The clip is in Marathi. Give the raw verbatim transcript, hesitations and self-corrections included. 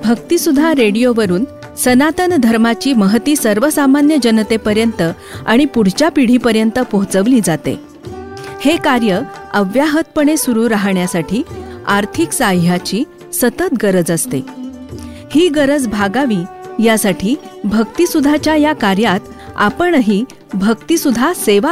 भक्तिसुधा रेडिओवरून सनातन धर्माची महती सर्वसामान्य जनतेपर्यंत आणि पुढच्या पिढीपर्यंत पोहोचवली जाते. हे कार्य अव्याहतपणे सुरू राहण्यासाठी आर्थिक साह्याची सतत गरज असते. ही गरज भागावी यासाठी भक्तिसुधाच्या या कार्यात आपणही भक्तिसुधा सेवा